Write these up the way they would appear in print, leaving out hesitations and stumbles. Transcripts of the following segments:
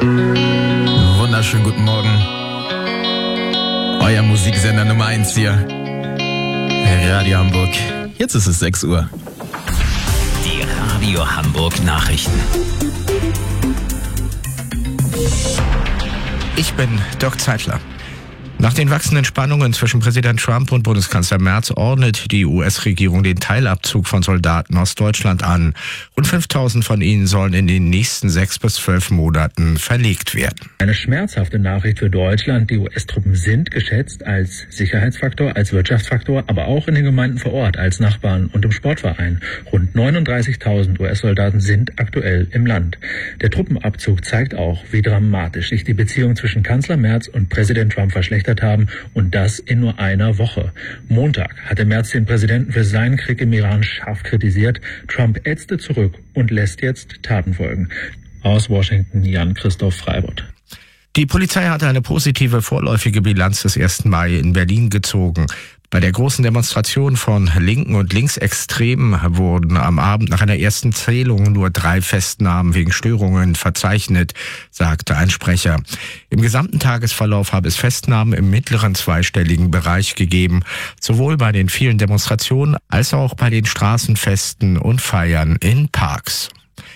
Wunderschönen guten Morgen. Euer Musiksender Nummer 1 hier. Radio Hamburg. Jetzt ist es 6 Uhr. Die Radio Hamburg Nachrichten. Ich bin Dirk Zeitler. Nach den wachsenden Spannungen zwischen Präsident Trump und Bundeskanzler Merz ordnet die US-Regierung den Teilabzug von Soldaten aus Deutschland an. Rund 5.000 von ihnen sollen in den nächsten 6 bis 12 Monaten verlegt werden. Eine schmerzhafte Nachricht für Deutschland. Die US-Truppen sind geschätzt als Sicherheitsfaktor, als Wirtschaftsfaktor, aber auch in den Gemeinden vor Ort, als Nachbarn und im Sportverein. Rund 39.000 US-Soldaten sind aktuell im Land. Der Truppenabzug zeigt auch, wie dramatisch sich die Beziehung zwischen Kanzler Merz und Präsident Trump verschlechtert haben, und das in nur einer Woche. Montag hatte Merz den Präsidenten für seinen Krieg im Iran scharf kritisiert. Trump ätzte zurück und lässt jetzt Taten folgen. Aus Washington, Jan-Christoph Freibott. Die Polizei hatte eine positive vorläufige Bilanz des 1. Mai in Berlin gezogen. Bei der großen Demonstration von Linken und Linksextremen wurden am Abend nach einer ersten Zählung nur 3 Festnahmen wegen Störungen verzeichnet, sagte ein Sprecher. Im gesamten Tagesverlauf habe es Festnahmen im mittleren zweistelligen Bereich gegeben, sowohl bei den vielen Demonstrationen als auch bei den Straßenfesten und Feiern in Parks.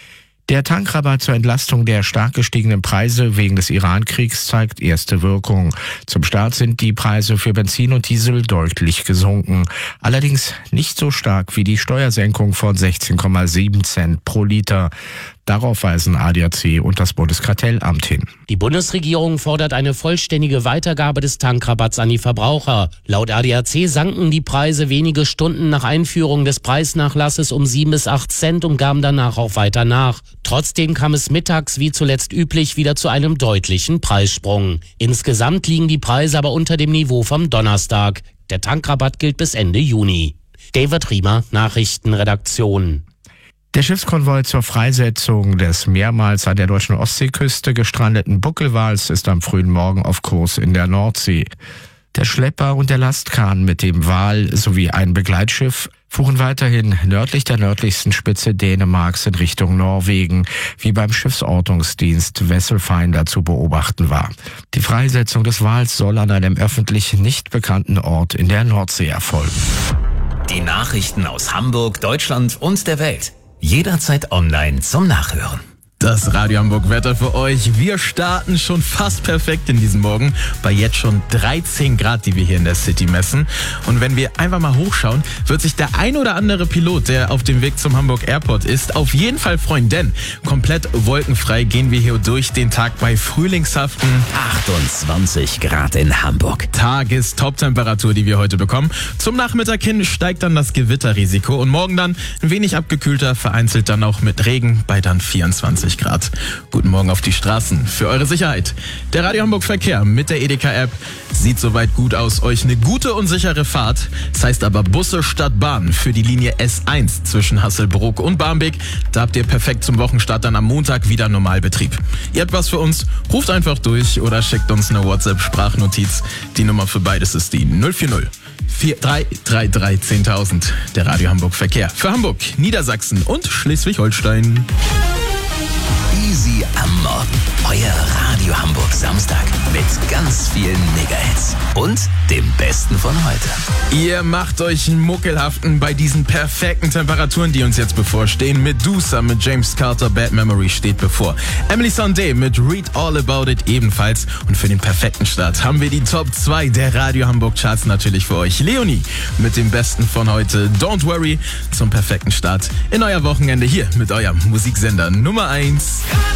Der Tankrabatt zur Entlastung der stark gestiegenen Preise wegen des Iran-Kriegs zeigt erste Wirkung. Zum Start sind die Preise für Benzin und Diesel deutlich gesunken. Allerdings nicht so stark wie die Steuersenkung von 16,7 Cent pro Liter. Darauf weisen ADAC und das Bundeskartellamt hin. Die Bundesregierung fordert eine vollständige Weitergabe des Tankrabatts an die Verbraucher. Laut ADAC sanken die Preise wenige Stunden nach Einführung des Preisnachlasses um 7 bis 8 Cent und gaben danach auch weiter nach. Trotzdem kam es mittags wie zuletzt üblich wieder zu einem deutlichen Preissprung. Insgesamt liegen die Preise aber unter dem Niveau vom Donnerstag. Der Tankrabatt gilt bis Ende Juni. David Riemer, Nachrichtenredaktion. Der Schiffskonvoi zur Freisetzung des mehrmals an der deutschen Ostseeküste gestrandeten Buckelwals ist am frühen Morgen auf Kurs in der Nordsee. Der Schlepper und der Lastkahn mit dem Wal sowie ein Begleitschiff fuhren weiterhin nördlich der nördlichsten Spitze Dänemarks in Richtung Norwegen, wie beim Schiffsortungsdienst Wesselfinder zu beobachten war. Die Freisetzung des Wals soll an einem öffentlich nicht bekannten Ort in der Nordsee erfolgen. Die Nachrichten aus Hamburg, Deutschland und der Welt. Jederzeit online zum Nachhören. Das Radio Hamburg Wetter für euch. Wir starten schon fast perfekt in diesem Morgen bei jetzt schon 13 Grad, die wir hier in der City messen. Und wenn wir einfach mal hochschauen, wird sich der ein oder andere Pilot, der auf dem Weg zum Hamburg Airport ist, auf jeden Fall freuen, denn komplett wolkenfrei gehen wir hier durch den Tag bei frühlingshaften 28 Grad in Hamburg. Tagestop-Temperatur, die wir heute bekommen. Zum Nachmittag hin steigt dann das Gewitterrisiko und morgen dann ein wenig abgekühlter, vereinzelt dann auch mit Regen bei dann 24 Grad. Guten Morgen auf die Straßen für eure Sicherheit. Der Radio Hamburg Verkehr mit der EDK-App sieht soweit gut aus. Euch eine gute und sichere Fahrt. Das heißt aber Busse statt Bahn für die Linie S1 zwischen Hasselbrook und Barmbek. Da habt ihr perfekt zum Wochenstart dann am Montag wieder Normalbetrieb. Ihr habt was für uns? Ruft einfach durch oder schickt uns eine WhatsApp-Sprachnotiz. Die Nummer für beides ist die 040 4333 10.000. Der Radio Hamburg Verkehr für Hamburg, Niedersachsen und Schleswig-Holstein. Easy am Morgen. Euer Radio Hamburg Samstag mit ganz vielen Mega-Hits und dem Besten von heute. Ihr macht euch einen Muckelhaften bei diesen perfekten Temperaturen, die uns jetzt bevorstehen. Medusa mit James Carter, Bad Memory steht bevor. Emily Sandé mit Read All About It ebenfalls. Und für den perfekten Start haben wir die Top 2 der Radio Hamburg Charts natürlich für euch. Leonie mit dem Besten von heute. Don't Worry zum perfekten Start in euer Wochenende hier mit eurem Musiksender Nummer 1.